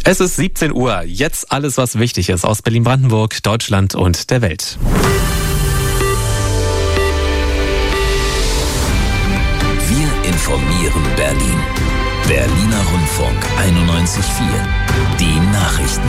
Es ist 17 Uhr. Jetzt alles, was wichtig ist aus Berlin-Brandenburg, Deutschland und der Welt. Wir informieren Berlin. Berliner Rundfunk 91.4. Die Nachrichten.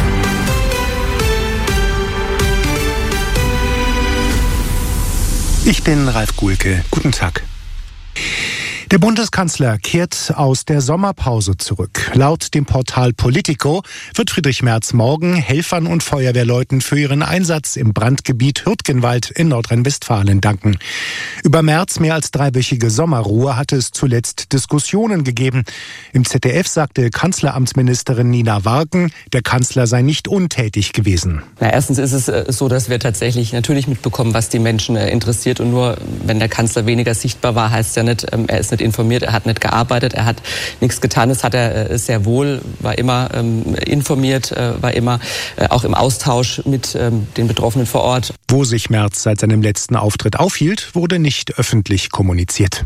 Ich bin Ralf Guhlke. Guten Tag. Der Bundeskanzler kehrt aus der Sommerpause zurück. Laut dem Portal Politico wird Friedrich Merz morgen Helfern und Feuerwehrleuten für ihren Einsatz im Brandgebiet Hürtgenwald in Nordrhein-Westfalen danken. Über Merz' mehr als dreiwöchige Sommerruhe hatte es zuletzt Diskussionen gegeben. Im ZDF sagte Kanzleramtsministerin Nina Warken, der Kanzler sei nicht untätig gewesen. Erstens ist es so, dass wir tatsächlich natürlich mitbekommen, was die Menschen interessiert. Und nur wenn der Kanzler weniger sichtbar war, heißt ja nicht, er ist nicht informiert, er hat nicht gearbeitet, er hat nichts getan. Das hat er sehr wohl, war immer informiert, war immer auch im Austausch mit den Betroffenen vor Ort. Wo sich Merz seit seinem letzten Auftritt aufhielt, wurde nicht öffentlich kommuniziert.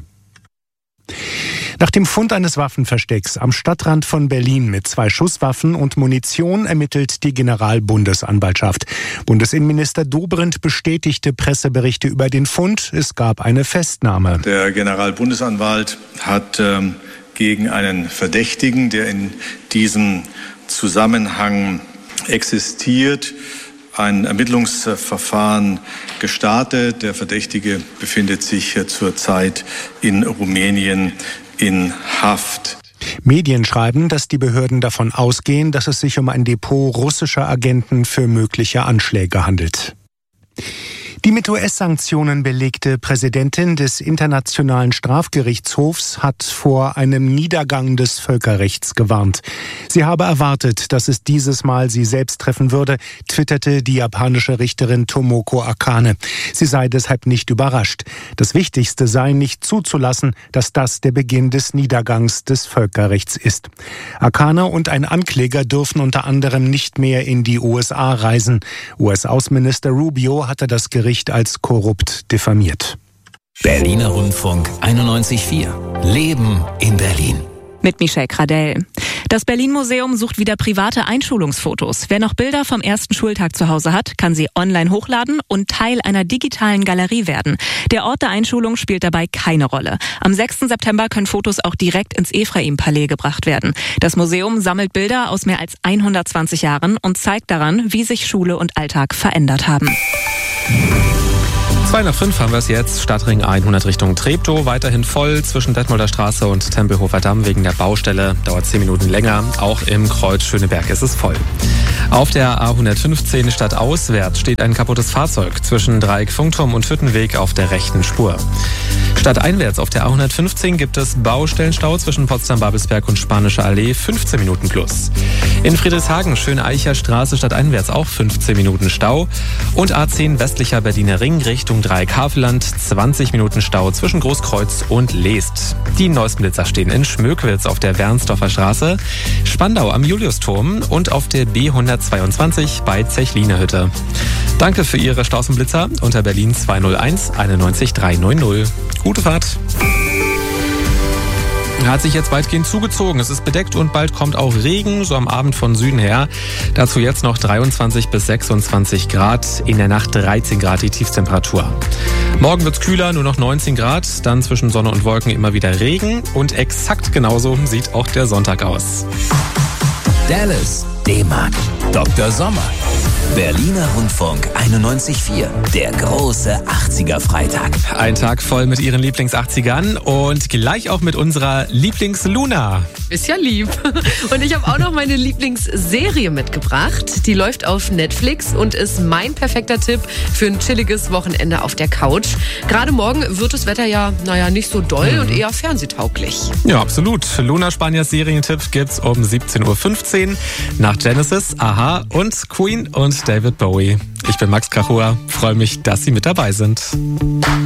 Nach dem Fund eines Waffenverstecks am Stadtrand von Berlin mit 2 Schusswaffen und Munition ermittelt die Generalbundesanwaltschaft. Bundesinnenminister Dobrindt bestätigte Presseberichte über den Fund. Es gab eine Festnahme. Der Generalbundesanwalt hat gegen einen Verdächtigen, der in diesem Zusammenhang existiert, ein Ermittlungsverfahren gestartet. Der Verdächtige befindet sich zurzeit in Rumänien in Haft. Medien schreiben, dass die Behörden davon ausgehen, dass es sich um ein Depot russischer Agenten für mögliche Anschläge handelt. Die mit US-Sanktionen belegte Präsidentin des Internationalen Strafgerichtshofs hat vor einem Niedergang des Völkerrechts gewarnt. Sie habe erwartet, dass es dieses Mal sie selbst treffen würde, twitterte die japanische Richterin Tomoko Akane. Sie sei deshalb nicht überrascht. Das Wichtigste sei, nicht zuzulassen, dass das der Beginn des Niedergangs des Völkerrechts ist. Akane und ein Ankläger dürfen unter anderem nicht mehr in die USA reisen. US-Außenminister Rubio hatte das Gericht als korrupt diffamiert. Berliner Rundfunk 91.4. Leben in Berlin. Mit Michelle Kradell. Das Berlin-Museum sucht wieder private Einschulungsfotos. Wer noch Bilder vom ersten Schultag zu Hause hat, kann sie online hochladen und Teil einer digitalen Galerie werden. Der Ort der Einschulung spielt dabei keine Rolle. Am 6. September können Fotos auch direkt ins Ephraim-Palais gebracht werden. Das Museum sammelt Bilder aus mehr als 120 Jahren und zeigt daran, wie sich Schule und Alltag verändert haben. 2 nach 5 haben wir es jetzt. Stadtring 100 Richtung Treptow. Weiterhin voll zwischen Detmolder Straße und Tempelhofer Damm wegen der Baustelle. Dauert 10 Minuten länger. Auch im Kreuz Schöneberg ist es voll. Auf der A115 stadtauswärts steht ein kaputtes Fahrzeug zwischen Dreieck Funkturm und Hüttenweg auf der rechten Spur. Stadteinwärts auf der A115 gibt es Baustellenstau zwischen Potsdam-Babelsberg und Spanische Allee, 15 Minuten plus. In Friedrichshagen, Schöne-Eicher Straße stadteinwärts auch 15 Minuten Stau. Und A10 westlicher Berliner Ring Richtung Dreieck Havelland, 20 Minuten Stau zwischen Großkreuz und Leest. Die neuesten Blitzer stehen in Schmöckwitz auf der Wernsdorfer Straße, Spandau am Juliusturm und auf der B122 bei Zechlinerhütte. Danke für Ihre Stausenblitzer unter Berlin 201 91 390. Gute Fahrt. Hat sich jetzt weitgehend zugezogen. Es ist bedeckt und bald kommt auch Regen, so am Abend von Süden her. Dazu jetzt noch 23 bis 26 Grad, in der Nacht 13 Grad die Tiefstemperatur. Morgen wird's kühler, nur noch 19 Grad, dann zwischen Sonne und Wolken immer wieder Regen und exakt genauso sieht auch der Sonntag aus. Dallas, D-Mark, Dr. Sommer. Berliner Rundfunk 91.4, der große 80er-Freitag. Ein Tag voll mit Ihren Lieblings-80ern und gleich auch mit unserer Lieblings-Luna. Ist ja lieb. Und ich habe auch noch meine Lieblingsserie mitgebracht. Die läuft auf Netflix und ist mein perfekter Tipp für ein chilliges Wochenende auf der Couch. Gerade morgen wird das Wetter ja, nicht so doll und eher fernsehtauglich. Ja, absolut. Luna Spaniers Serientipp gibt's um 17.15 Uhr nach Genesis, Aha und Queen und David Bowie. Ich bin Max Krachua, freue mich, dass Sie mit dabei sind.